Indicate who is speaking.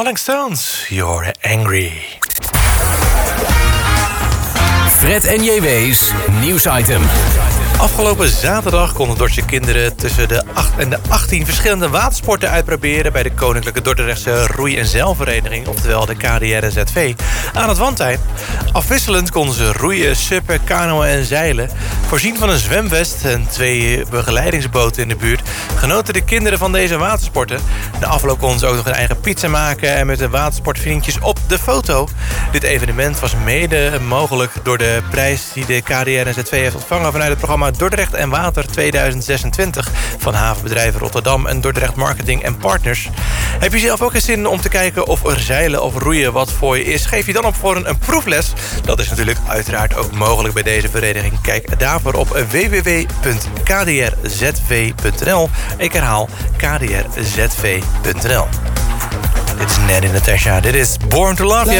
Speaker 1: Rolling Stones, You're Angry.
Speaker 2: Fred en JW's nieuwsitem.
Speaker 1: Afgelopen zaterdag konden Dordtse kinderen tussen de 8 en de 18 verschillende watersporten uitproberen bij de Koninklijke Dordrechtse Roei- en Zeilvereniging, oftewel de KDR-ZV, aan het Wandtij. Afwisselend konden ze roeien, suppen, kanoën en zeilen. Voorzien van een zwemvest en 2 begeleidingsboten in de buurt genoten de kinderen van deze watersporten. Na afloop konden ze ook nog een eigen pizza maken en met de watersportvriendjes op de foto. Dit evenement was mede mogelijk door de prijs die de KDR-ZV heeft ontvangen vanuit het programma Dordrecht en Water 2026 van havenbedrijven Rotterdam en Dordrecht Marketing en Partners. Heb je zelf ook eens zin om te kijken of er zeilen of roeien wat voor je is? Geef je dan op voor een proefles. Dat is natuurlijk uiteraard ook mogelijk bij deze vereniging. Kijk daarvoor op www.kdrzv.nl. Ik herhaal kdrzv.nl. Dit is Nelly Natasha. Dit is Born to Love You.